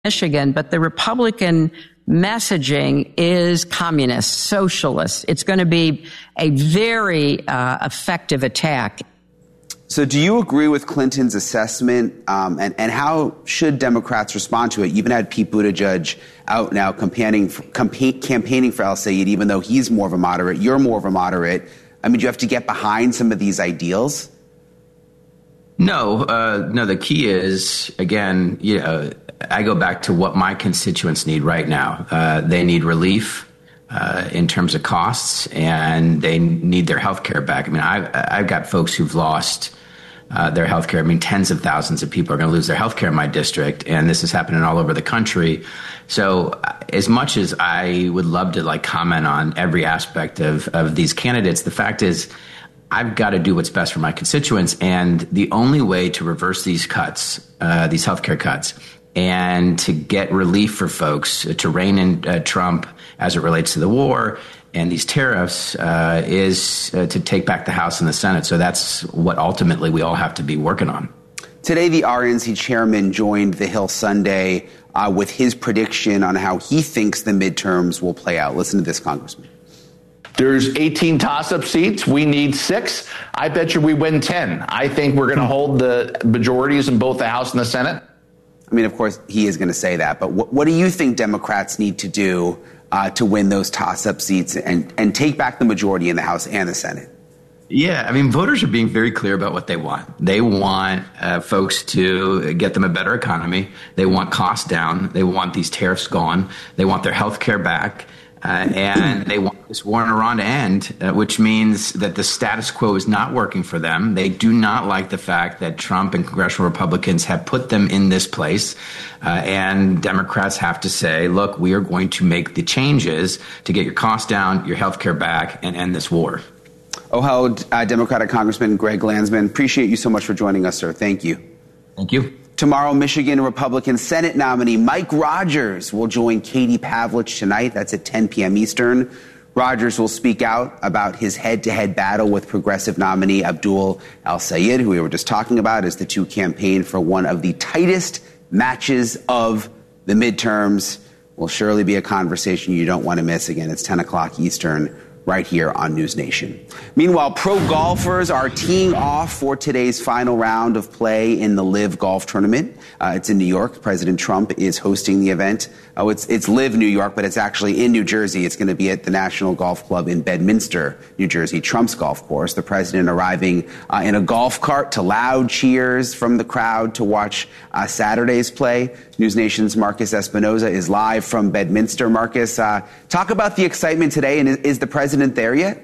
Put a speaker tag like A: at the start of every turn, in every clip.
A: Michigan, but the Republican messaging is communist, socialist. It's going to be a very effective attack.
B: So do you agree with Clinton's assessment, and how should Democrats respond to it? You even had Pete Buttigieg out now campaigning for al-Sayed, even though he's more of a moderate, you're more of a moderate. I mean, do you have to get behind some of these ideals?
C: No, the key is, again, I go back to what my constituents need right now. They need relief in terms of costs, and they need their health care back. I mean, I've got folks who've lost their health care. I mean, tens of thousands of people are going to lose their health care in my district, and this is happening all over the country. So as much as I would love to comment on every aspect of these candidates, the fact is I've got to do what's best for my constituents. And the only way to reverse these cuts, these healthcare cuts, and to get relief for folks, to rein in Trump as it relates to the war and these tariffs, is to take back the House and the Senate. So that's what ultimately we all have to be working on.
B: Today, the RNC chairman joined The Hill Sunday with his prediction on how he thinks the midterms will play out. Listen to this, Congressman.
D: There's 18 toss-up seats. We need 6. I bet you we win 10. I think we're going to hold the majorities in both the House and the Senate.
B: I mean, of course, he is going to say that. But what do you think Democrats need to do to win those toss-up seats and take back the majority in the House and the Senate?
C: Yeah, I mean, voters are being very clear about what they want. They want folks to get them a better economy. They want costs down. They want these tariffs gone. They want their health care back. And they want this war in Iran to end, which means that the status quo is not working for them. They do not like the fact that Trump and congressional Republicans have put them in this place. And Democrats have to say, look, we are going to make the changes to get your costs down, your health care back, and end this war.
B: Ohio Democratic Congressman Greg Landsman, appreciate you so much for joining us, sir. Thank you.
C: Thank you.
B: Tomorrow, Michigan Republican Senate nominee Mike Rogers will join Katie Pavlich tonight. That's at 10 p.m. Eastern. Rogers will speak out about his head-to-head battle with progressive nominee Abdul al-Sayed, who we were just talking about, as the two campaign for one of the tightest matches of the midterms. Will surely be a conversation you don't want to miss. Again, it's 10 o'clock Eastern, right here on News Nation. Meanwhile, pro golfers are teeing off for today's final round of play in the LIV Golf Tournament. It's in New York. President Trump is hosting the event. It's LIV New York, but it's actually in New Jersey. It's going to be at the National Golf Club in Bedminster, New Jersey, Trump's golf course. The president arriving in a golf cart to loud cheers from the crowd to watch Saturday's play. News Nation's Marcus Espinoza is live from Bedminster. Marcus, talk about the excitement today, and is the president there yet?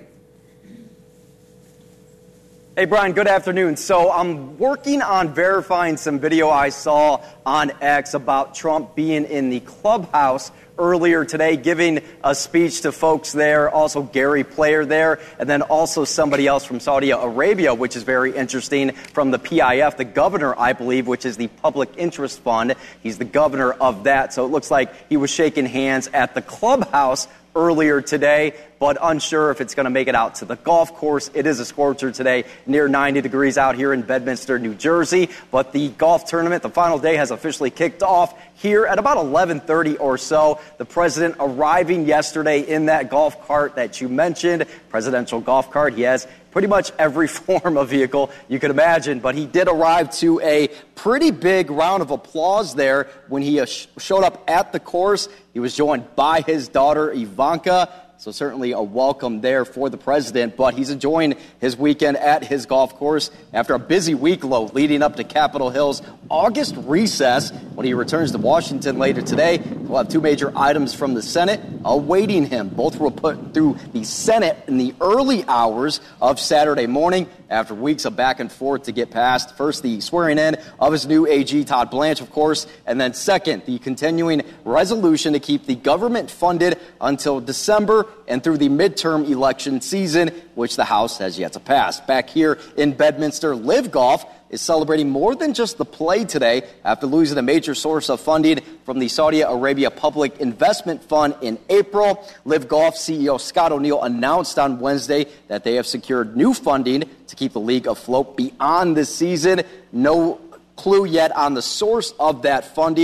E: Hey, Brian, good afternoon. So I'm working on verifying some video I saw on X about Trump being in the clubhouse earlier today, giving a speech to folks there, also Gary Player there, and then also somebody else from Saudi Arabia, which is very interesting, from the PIF, the governor, I believe, which is the Public Interest Fund. He's the governor of that. So it looks like he was shaking hands at the clubhouse earlier today, but unsure if it's going to make it out to the golf course. It is a scorcher today, near 90 degrees out here in Bedminster, New Jersey. But the golf tournament, the final day, has officially kicked off here at about 11:30 or so. The president arriving yesterday in that golf cart that you mentioned, presidential golf cart. He has pretty much every form of vehicle you could imagine, but he did arrive to a pretty big round of applause there when he showed up at the course. He was joined by his daughter, Ivanka. So certainly a welcome there for the president, but he's enjoying his weekend at his golf course after a busy week leading up to Capitol Hill's August recess. When he returns to Washington later today, we'll have two major items from the Senate awaiting him. Both were put through the Senate in the early hours of Saturday morning after weeks of back and forth to get past. First, the swearing in of his new AG, Todd Blanche, of course, and then second, the continuing resolution to keep the government funded until December and through the midterm election season, which the House has yet to pass. Back here in Bedminster, LIV Golf is celebrating more than just the play today after losing a major source of funding from the Saudi Arabia Public Investment Fund in April. LIV Golf CEO Scott O'Neill announced on Wednesday that they have secured new funding to keep the league afloat beyond this season. No clue yet on the source of that funding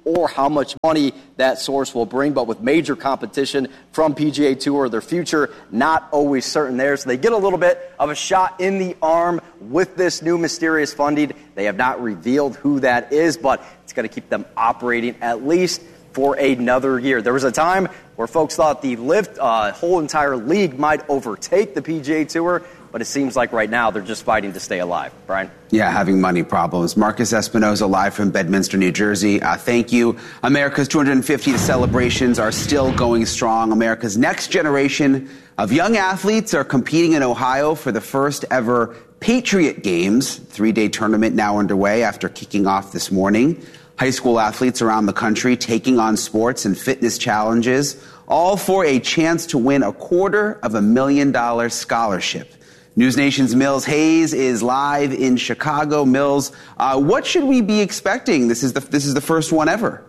E: or how much money that source will bring. But with major competition from PGA Tour, their future not always certain there. So they get a little bit of a shot in the arm with this new mysterious funding. They have not revealed who that is, but it's going to keep them operating at least for another year. There was a time where folks thought the whole entire league might overtake the PGA Tour, but it seems like right now they're just fighting to stay alive. Brian?
B: Yeah, having money problems. Marcus Espinoza live from Bedminster, New Jersey. Thank you. America's 250th celebrations are still going strong. America's next generation of young athletes are competing in Ohio for the first ever Patriot Games. 3-day tournament now underway after kicking off this morning. High school athletes around the country taking on sports and fitness challenges, all for a chance to win a $250,000 scholarship. News Nation's Mills Hayes is live in Chicago. Mills, what should we be expecting? This is the first one ever.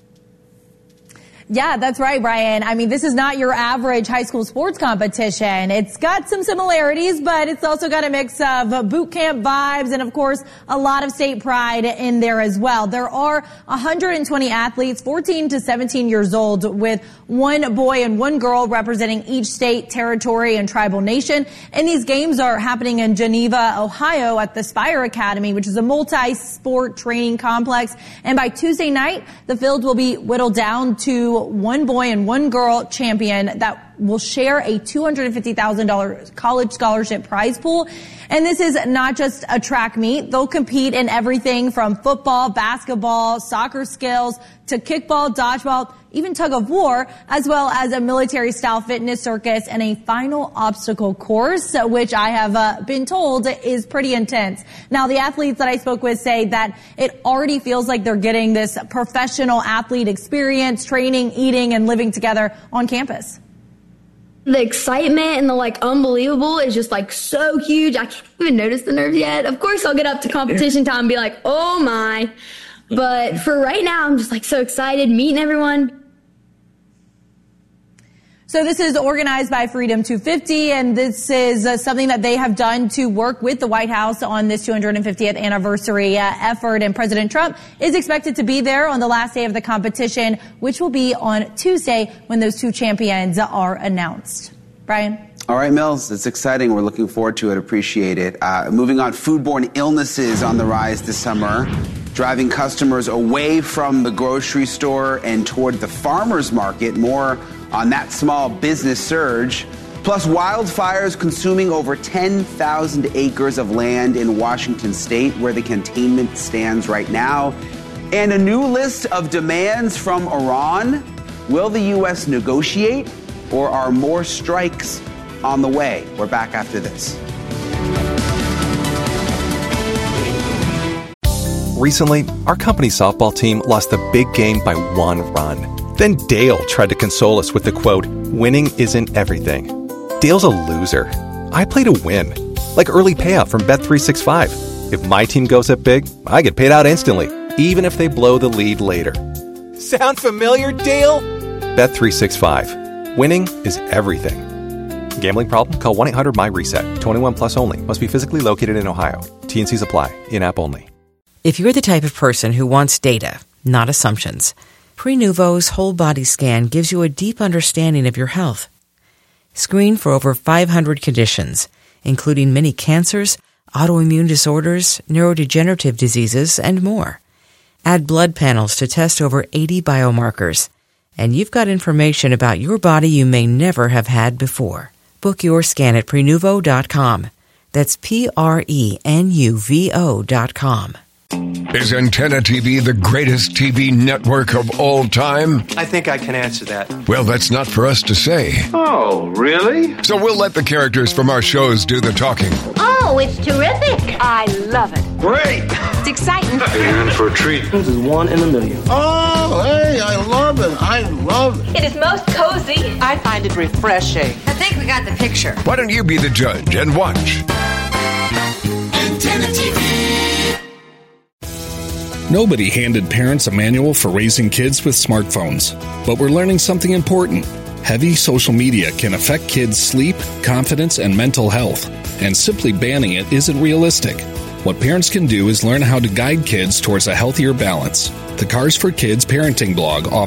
F: Yeah, that's right, Brian. I mean, this is not your average high school sports competition. It's got some similarities, but it's also got a mix of boot camp vibes and, of course, a lot of state pride in there as well. There are 120 athletes, 14 to 17 years old, with one boy and one girl representing each state, territory, and tribal nation. And these games are happening in Geneva, Ohio at the Spire Academy, which is a multi-sport training complex. And by Tuesday night, the field will be whittled down to one boy and one girl champion that will share a $250,000 college scholarship prize pool. And this is not just a track meet. They'll compete in everything from football, basketball, soccer skills, to kickball, dodgeball, even tug of war, as well as a military-style fitness circus and a final obstacle course, which I have been told is pretty intense. Now, the athletes that I spoke with say that it already feels like they're getting this professional athlete experience, training, eating, and living together on campus.
G: The excitement and the unbelievable is just so huge. I can't even notice the nerves yet. Of course, I'll get up to competition time and be like, oh my. But for right now, I'm just so excited meeting everyone.
F: So this is organized by Freedom 250, and this is something that they have done to work with the White House on this 250th anniversary effort. And President Trump is expected to be there on the last day of the competition, which will be on Tuesday when those two champions are announced. Brian?
B: All right, Mills, it's exciting. We're looking forward to it. Appreciate it. Moving on, foodborne illnesses on the rise this summer, driving customers away from the grocery store and toward the farmer's market. More on that small business surge. Plus, wildfires consuming over 10,000 acres of land in Washington state, where the containment stands right now. And a new list of demands from Iran. Will the U.S. negotiate, or are more strikes on the way? We're back after this.
H: Recently, our company softball team lost the big game by 1 run. Then Dale tried to console us with the quote, "Winning isn't everything." Dale's a loser. I play to win, like early payout from Bet365. If my team goes up big, I get paid out instantly, even if they blow the lead later. Sound familiar, Dale? Bet365. Winning is everything. Gambling problem? Call 1-800-MY-RESET. 21 plus only. Must be physically located in Ohio. T&Cs apply. In-app only.
I: If you're the type of person who wants data, not assumptions, Prenuvo's whole body scan gives you a deep understanding of your health. Screen for over 500 conditions, including many cancers, autoimmune disorders, neurodegenerative diseases, and more. Add blood panels to test over 80 biomarkers, and you've got information about your body you may never have had before. Book your scan at Prenuvo.com. That's Prenuvo.com.
J: Is Antenna TV the greatest TV network of all time?
K: I think I can answer that.
J: Well, that's not for us to say.
K: Oh, really?
J: So we'll let the characters from our shows do the talking.
L: Oh, it's terrific. I love it.
K: Great.
L: It's exciting.
K: You're in for a treat. This is 1 in a million.
M: Oh, hey, I love it. I love it.
L: It is most cozy.
N: I find it refreshing.
L: I think we got the picture.
J: Why don't you be the judge and watch?
O: Antenna TV.
P: Nobody handed parents a manual for raising kids with smartphones. But we're learning something important. Heavy social media can affect kids' sleep, confidence, and mental health. And simply banning it isn't realistic. What parents can do is learn how to guide kids towards a healthier balance. The Cars for Kids parenting blog offers